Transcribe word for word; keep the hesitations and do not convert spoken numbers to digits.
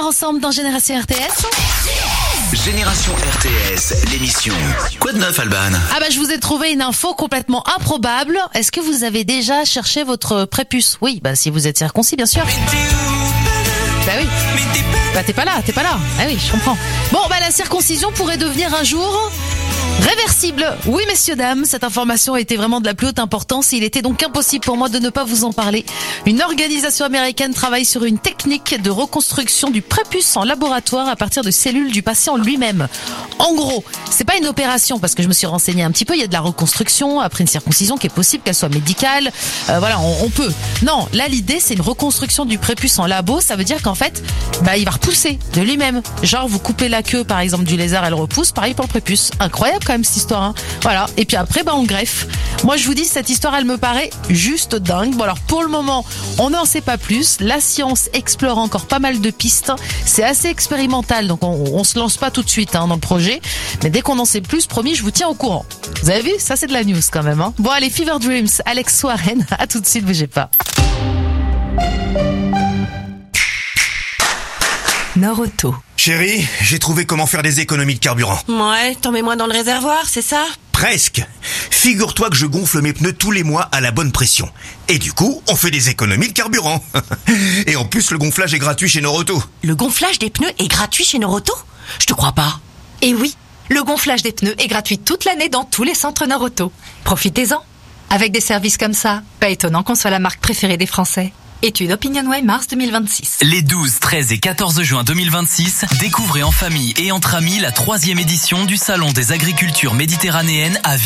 ensemble dans Génération R T S. Génération R T S, l'émission. Quoi de neuf, Alban? Ah bah je vous ai trouvé une info complètement improbable. Est-ce que vous avez déjà cherché votre prépuce? Oui, bah si vous êtes circoncis, bien sûr. Bah oui. Bah t'es pas là, t'es pas là. Ah oui, je comprends. Bon, bah la circoncision pourrait devenir un jour réversible. Oui, messieurs, dames, cette information a été vraiment de la plus haute importance et il était donc impossible pour moi de ne pas vous en parler. Une organisation américaine travaille sur une technique de reconstruction du prépuce en laboratoire à partir de cellules du patient lui-même. En gros, c'est pas une opération parce que je me suis renseignée un petit peu, il y a de la reconstruction après une circoncision qui est possible, qu'elle soit médicale, euh, voilà, on, on peut. Non, là l'idée c'est une reconstruction du prépuce en labo, ça veut dire qu'en fait, bah il va repousser de lui-même. Genre vous coupez la queue par exemple du lézard, elle repousse, pareil pour le prépuce. Incroyable quand même cette histoire, hein. Voilà. Et puis après, bah on greffe. Moi je vous dis, cette histoire elle me paraît juste dingue. Bon alors pour le moment, on n'en sait pas plus. La science explore encore pas mal de pistes. C'est assez expérimental, donc on, on se lance pas tout de suite hein, dans le projet. Mais dès qu'on en sait plus, promis, je vous tiens au courant. Vous avez vu? Ça c'est de la news quand même. Hein. Bon allez, Fever Dreams, Alex Warren, à tout de suite, bougez pas. Nord-Auto. Chérie, j'ai trouvé comment faire des économies de carburant. Ouais, t'en mets moins dans le réservoir, c'est ça? Presque. Figure-toi que je gonfle mes pneus tous les mois à la bonne pression. Et du coup, on fait des économies de carburant. Et en plus, le gonflage est gratuit chez Nord-Auto. Le gonflage des pneus est gratuit chez Nord-Auto? Je te crois pas. Et oui, le gonflage des pneus est gratuit toute l'année dans tous les centres Nord-Auto. Profitez-en. Avec des services comme ça, pas étonnant qu'on soit la marque préférée des Français. Étude OpinionWay mars deux mille vingt-six. Les douze, treize et quatorze juin deux mille vingt-six, découvrez en famille et entre amis la troisième édition du Salon des agricultures méditerranéennes à